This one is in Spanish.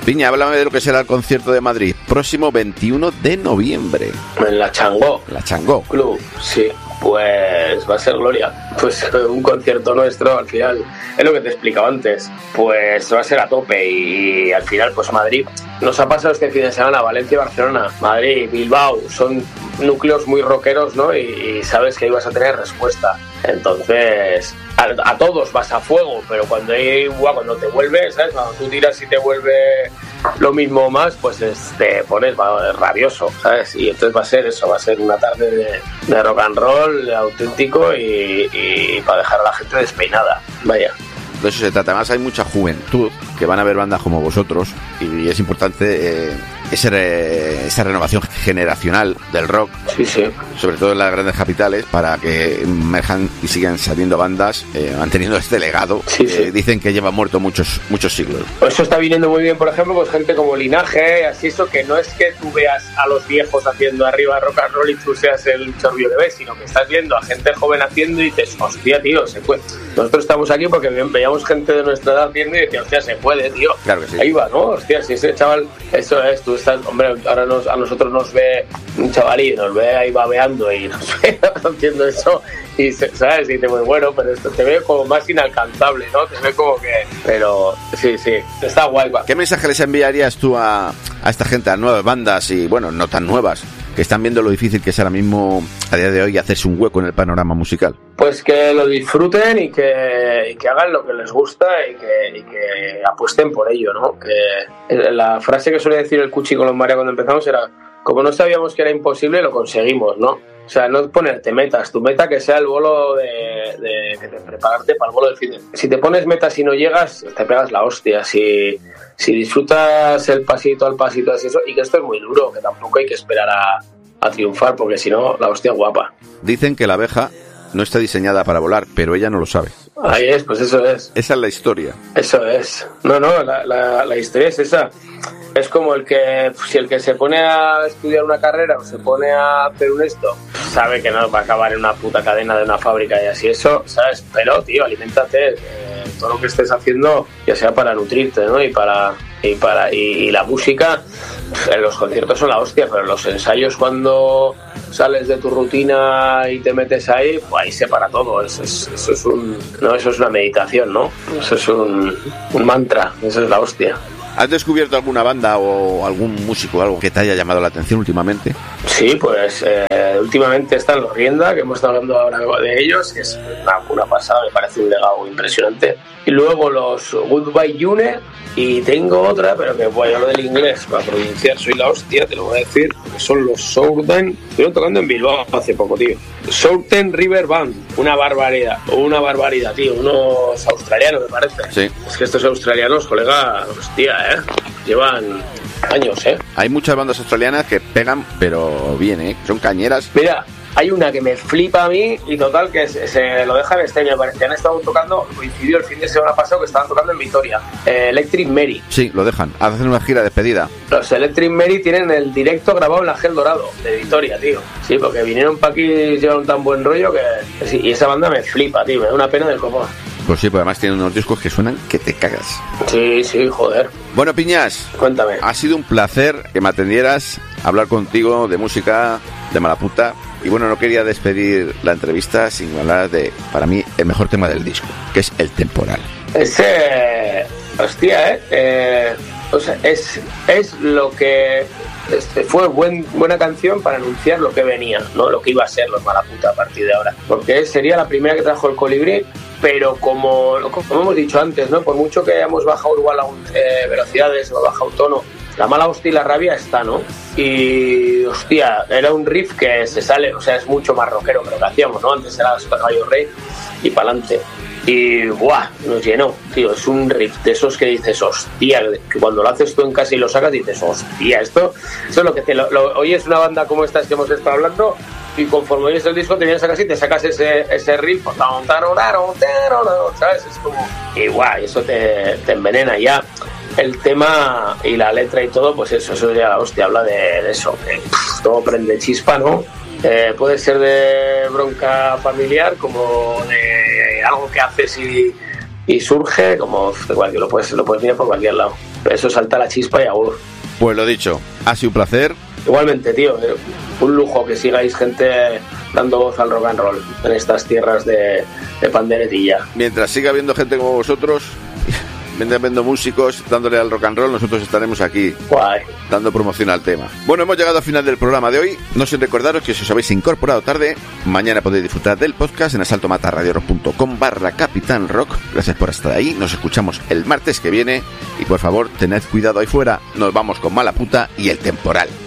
Piña, háblame de lo que será el concierto de Madrid, próximo 21 de noviembre. En la Changó. La Changó. Club, sí. Pues va a ser gloria. Pues un concierto nuestro, al final, es lo que te explicaba antes, pues va a ser a tope y al final, pues Madrid, nos ha pasado este fin de semana, Valencia, Barcelona, Madrid, Bilbao, son núcleos muy rockeros, ¿no? Y sabes que ahí vas a tener respuesta. Entonces, a todos vas a fuego, pero cuando te vuelves, ¿sabes? Cuando tú tiras y te vuelve lo mismo más, pues te pones rabioso, ¿sabes? Y entonces va a ser eso, va a ser una tarde de rock and roll auténtico y para dejar a la gente despeinada, vaya. De eso se trata. Además hay mucha juventud que van a ver bandas como vosotros y es importante esa renovación generacional del rock, sí, sí, sobre todo en las grandes capitales, para que emerjan y sigan saliendo bandas manteniendo este legado. Sí, sí. Dicen que lleva muerto muchos siglos. Eso está viniendo muy bien, por ejemplo, pues gente como Linaje, así, eso que no es que tú veas a los viejos haciendo arriba rock and roll y tú seas el chorrillo que ves, sino que estás viendo a gente joven haciendo y dices, hostia, tío, se puede. Nosotros estamos aquí porque veíamos gente de nuestra edad haciendo y decíamos, hostia, se puede, tío. Claro que sí. Ahí va, ¿no? Hostia, si ese chaval, eso es, tú estás, hombre, ahora a nosotros nos ve un chavalín, nos ve ahí babeando y nos ve haciendo eso y, ¿sabes? Y dice, pues bueno, pero esto te ve como más inalcanzable, ¿no? Te ve como que... Pero sí, está guay. ¿Qué mensaje les enviarías tú a esta gente, a nuevas bandas y, bueno, no tan nuevas, que están viendo lo difícil que es ahora mismo, a día de hoy, hacerse un hueco en el panorama musical? Pues que lo disfruten y que hagan lo que les gusta y que apuesten por ello, ¿no? Que la frase que suele decir el Cuchi Colombaria cuando empezamos era, como no sabíamos que era imposible, lo conseguimos, ¿no? O sea, no ponerte metas, tu meta que sea el bolo de que te prepararte para el bolo del fin de... Si te pones metas y no llegas, te pegas la hostia. Si disfrutas el pasito al pasito, así eso, y que esto es muy duro, que tampoco hay que esperar a triunfar, porque si no, la hostia es guapa. Dicen que la abeja no está diseñada para volar, pero ella no lo sabe. Ahí es, pues eso es. Esa es la historia. Eso es. No, la historia es esa. Es como si el que se pone a estudiar una carrera o se pone a hacer un esto, sabe que no va a acabar en una puta cadena de una fábrica y así eso, ¿sabes? Pero, tío, aliméntate. Todo lo que estés haciendo, ya sea para nutrirte, ¿no? Y la música, los conciertos son la hostia, pero los ensayos, cuando sales de tu rutina y te metes ahí, pues ahí se para todo. Eso es una meditación, ¿no? Eso es un mantra, eso es la hostia. ¿Has descubierto alguna banda o algún músico, algo que te haya llamado la atención últimamente? Sí, pues últimamente están los Rienda, que hemos estado hablando ahora de ellos, que es una pasada, me parece un legado impresionante. Y luego los Goodbye June, y tengo otra, pero que voy a hablar del inglés para pronunciar, soy la hostia, te lo voy a decir, que son los Southern, estuvieron tocando en Bilbao hace poco, tío. Southern River Band, una barbaridad, tío, unos australianos, me parece. Sí. Es que estos australianos, colega, hostia, llevan años, Hay muchas bandas australianas que pegan, pero bien, son cañeras. Mira, hay una que me flipa a mí y total que se lo dejan este año, me parece. Han estado tocando, coincidió el fin de semana pasado que estaban tocando en Vitoria, Electric Mary. Sí, lo dejan, hacen una gira de despedida. Los Electric Mary tienen el directo grabado en la Gel Dorado de Vitoria, tío. Sí, porque vinieron para aquí y llevaron tan buen rollo que sí, y esa banda me flipa, tío, me da una pena del copón. Pues sí, pues además tienen unos discos que suenan que te cagas. Sí, joder. Bueno, Piñas, cuéntame. Ha sido un placer que me atendieras, hablar contigo de música, de Malaputa. Y bueno, no quería despedir la entrevista sin hablar de, para mí, el mejor tema del disco, que es El Temporal. Hostia, o sea, es lo que... fue buena canción para anunciar lo que venía, ¿no? Lo que iba a ser los Malaputa a partir de ahora. Porque sería la primera que trajo el Colibrí, pero como hemos dicho antes, ¿no? Por mucho que hayamos bajado igual velocidades o bajado tono, la mala hostia y la rabia está, ¿no? Y, hostia, era un riff que se sale, o sea, es mucho más rockero que lo que hacíamos, ¿no? Antes era Super Caballo Rey y pa'lante. Y, ¡buah!, nos llenó, tío. Es un riff de esos que dices, hostia, que cuando lo haces tú en casa y lo sacas, dices, hostia, esto es lo que oyes una banda como estas que hemos estado hablando y conforme oyes el disco te vienes a casa y te sacas ese riff, ¿sabes? Es como, y guau, eso te envenena ya. El tema y la letra y todo, pues eso ya la hostia, habla de eso, que todo prende chispa, ¿no? Puede ser de bronca familiar, como de algo que haces y surge, como de cualquier, lo puedes mirar por cualquier lado. eso salta la chispa y agur. Pues lo dicho, ha sido un placer. Igualmente, tío, un lujo que sigáis gente dando voz al rock and roll en estas tierras de panderetilla. Mientras siga habiendo gente como vosotros, viendo músicos, dándole al rock and roll, nosotros estaremos aquí. Guay. Dando promoción al tema. Bueno, hemos llegado al final del programa de hoy. No sin recordaros que si os habéis incorporado tarde, mañana podéis disfrutar del podcast en asaltomatarradiorock.com/Capitán Rock. Gracias por estar ahí. Nos escuchamos el martes que viene. Y por favor, tened cuidado ahí fuera. Nos vamos con Mala Puta y El Temporal.